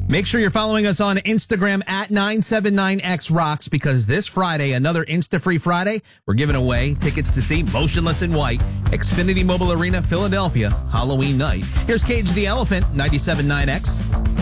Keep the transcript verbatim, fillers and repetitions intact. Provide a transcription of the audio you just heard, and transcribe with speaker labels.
Speaker 1: Make sure you're following us on Instagram at nine seven nine X Rocks, because this Friday, another Insta-Free Friday, we're giving away tickets to see Motionless in White, Xfinity Mobile Arena, Philadelphia, Halloween night. Here's Cage the Elephant, ninety-seven point nine X.